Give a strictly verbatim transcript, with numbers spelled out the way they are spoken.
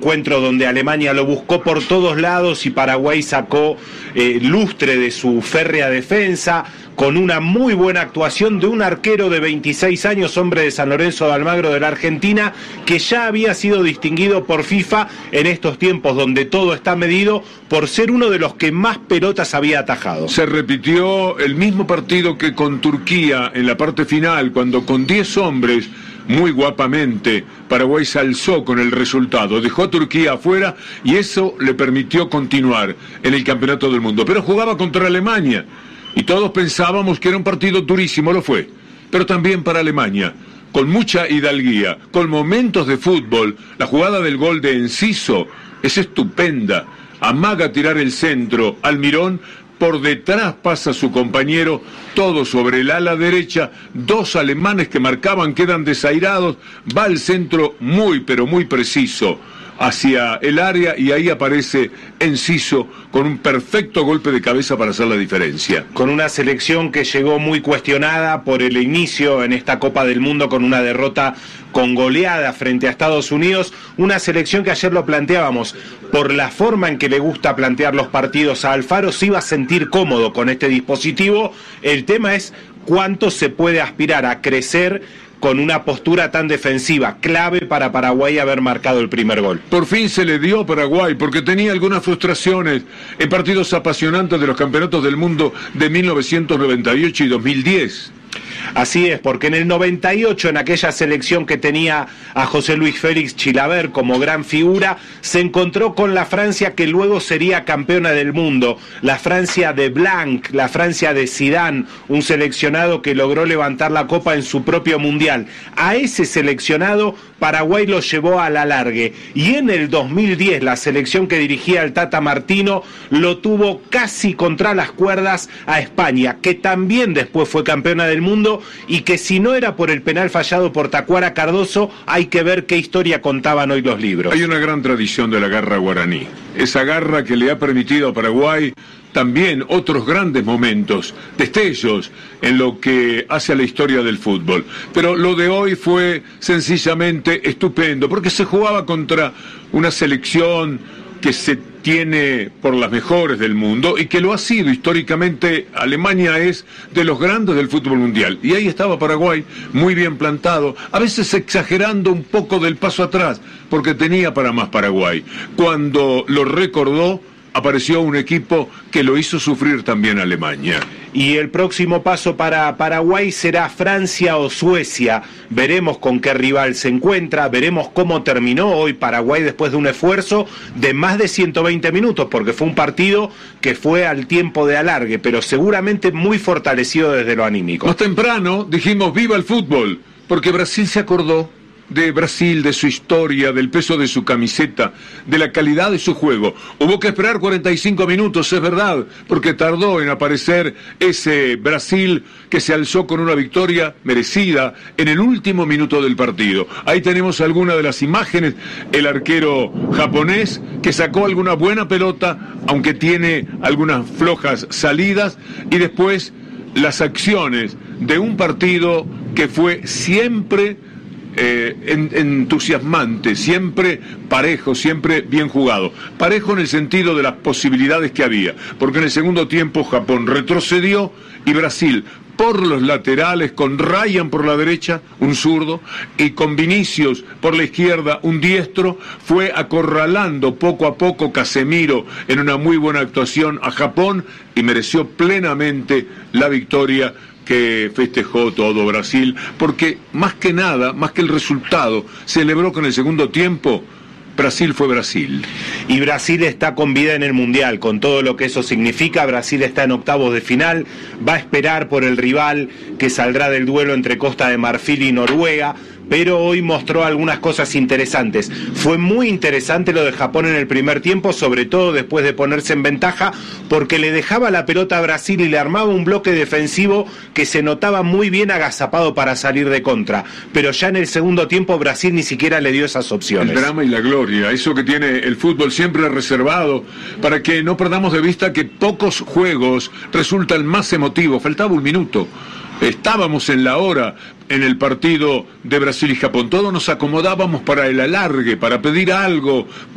encuentro donde Alemania lo buscó por todos lados y Paraguay sacó eh, lustre de su férrea defensa, con una muy buena actuación de un arquero de veintiséis años, hombre de San Lorenzo de Almagro de la Argentina, que ya había sido distinguido por FIFA en estos tiempos donde todo está medido por ser uno de los que más pelotas había atajado. Se repitió el mismo partido que con Turquía en la parte final, cuando con diez hombres, muy guapamente, Paraguay se alzó con el resultado, dejó a Turquía afuera y eso le permitió continuar en el Campeonato del Mundo. Pero jugaba contra Alemania y todos pensábamos que era un partido durísimo, lo fue, pero también para Alemania, con mucha hidalguía, con momentos de fútbol. La jugada del gol de Enciso es estupenda, amaga tirar el centro, Almirón, por detrás pasa su compañero, todo sobre el ala derecha, dos alemanes que marcaban quedan desairados, va al centro muy pero muy preciso hacia el área y ahí aparece Enciso con un perfecto golpe de cabeza para hacer la diferencia. Con una selección que llegó muy cuestionada por el inicio en esta Copa del Mundo con una derrota con goleada frente a Estados Unidos, una selección que ayer lo planteábamos, por la forma en que le gusta plantear los partidos a Alfaro, se iba a sentir cómodo con este dispositivo. El tema es cuánto se puede aspirar a crecer con una postura tan defensiva, clave para Paraguay haber marcado el primer gol. Por fin se le dio a Paraguay, porque tenía algunas frustraciones en partidos apasionantes de los campeonatos del mundo de mil novecientos noventa y ocho y dos mil diez. Así es, porque en el noventa y ocho, en aquella selección que tenía a José Luis Félix Chilavert como gran figura, se encontró con la Francia que luego sería campeona del mundo, la Francia de Blanc, la Francia de Zidane, un seleccionado que logró levantar la copa en su propio mundial. A ese seleccionado Paraguay lo llevó a la largue, y en el dos mil diez la selección que dirigía el Tata Martino lo tuvo casi contra las cuerdas a España, que también después fue campeona del mundo y que si no era por el penal fallado por Tacuara Cardoso, hay que ver qué historia contaban hoy los libros. Hay una gran tradición de la garra guaraní, esa garra que le ha permitido a Paraguay también otros grandes momentos, destellos en lo que hace a la historia del fútbol. Pero lo de hoy fue sencillamente estupendo, porque se jugaba contra una selección que se tiene por las mejores del mundo y que lo ha sido históricamente. Alemania es de los grandes del fútbol mundial, y ahí estaba Paraguay muy bien plantado, a veces exagerando un poco del paso atrás, porque tenía para más Paraguay. Cuando lo recordó, apareció un equipo que lo hizo sufrir también a Alemania. Y el próximo paso para Paraguay será Francia o Suecia. Veremos con qué rival se encuentra, veremos cómo terminó hoy Paraguay después de un esfuerzo de más de ciento veinte minutos, porque fue un partido que fue al tiempo de alargue, pero seguramente muy fortalecido desde lo anímico. Más temprano dijimos viva el fútbol, porque Brasil se acordó de Brasil, de su historia, del peso de su camiseta, de la calidad de su juego. Hubo que esperar cuarenta y cinco minutos, es verdad, porque tardó en aparecer ese Brasil que se alzó con una victoria merecida en el último minuto del partido. Ahí tenemos algunas de las imágenes, el arquero japonés que sacó alguna buena pelota, aunque tiene algunas flojas salidas, y después las acciones de un partido que fue siempre Eh, en, entusiasmante, siempre parejo, siempre bien jugado. Parejo en el sentido de las posibilidades que había, porque en el segundo tiempo Japón retrocedió y Brasil por los laterales, con Ryan por la derecha, un zurdo, y con Vinicius por la izquierda, un diestro, fue acorralando poco a poco Casemiro en una muy buena actuación a Japón y mereció plenamente la victoria que festejó todo Brasil, porque más que nada, más que el resultado, celebró con el segundo tiempo. Brasil fue Brasil. Y Brasil está con vida en el Mundial, con todo lo que eso significa. Brasil está en octavos de final, va a esperar por el rival que saldrá del duelo entre Costa de Marfil y Noruega, pero hoy mostró algunas cosas interesantes. Fue muy interesante lo de Japón en el primer tiempo, sobre todo después de ponerse en ventaja, porque le dejaba la pelota a Brasil y le armaba un bloque defensivo que se notaba muy bien agazapado para salir de contra. Pero ya en el segundo tiempo Brasil ni siquiera le dio esas opciones. El drama y la gloria, eso que tiene el fútbol siempre reservado, para que no perdamos de vista que pocos juegos resultan más emotivos. Faltaba un minuto. Estábamos en la hora en el partido de Brasil y Japón. Todos nos acomodábamos para el alargue, para pedir algo.